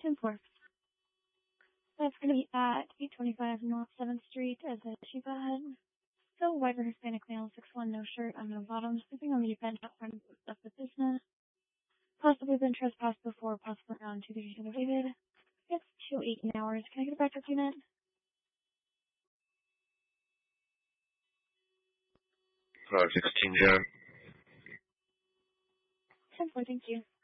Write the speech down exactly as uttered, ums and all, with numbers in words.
ten four. That's going to be at eight twenty-five North seventh Street as a Shiva head. So, white for Hispanic male, six one, no shirt, on the bottom, sleeping on the bench out front of the business. Possibly been trespassed before, possibly around two thirty-two David. It's two eighteen hours. Can I get it back to unit? five sixteen, John. ten four, thank you.